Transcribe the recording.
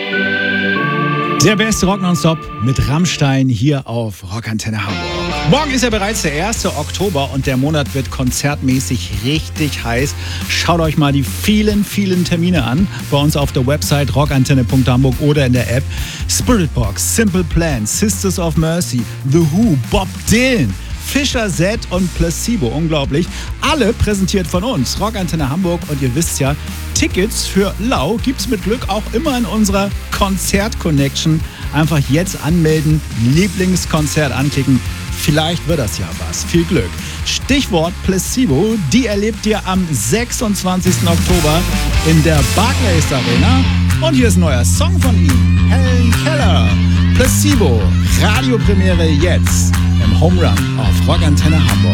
Der beste Rock nonstop mit Rammstein hier auf Rockantenne Hamburg. Morgen ist ja bereits der 1. Oktober und der Monat wird konzertmäßig richtig heiß. Schaut euch mal die vielen, vielen Termine an. Bei uns auf der Website rockantenne.hamburg oder in der App. Spiritbox, Simple Plan, Sisters of Mercy, The Who, Bob Dylan, Fischer Z und Placebo. Unglaublich. Alle präsentiert von uns. Rockantenne Hamburg. Und ihr wisst ja, Tickets für Lau gibt's mit Glück auch immer in unserer Konzert-Connection. Einfach jetzt anmelden, Lieblingskonzert anklicken. Vielleicht wird das ja was. Viel Glück. Stichwort Placebo, die erlebt ihr am 26. Oktober in der Barclays Arena. Und hier ist ein neuer Song von ihm, Helen Keller. Placebo, Radiopremiere jetzt im Home Run auf Rockantenne Hamburg.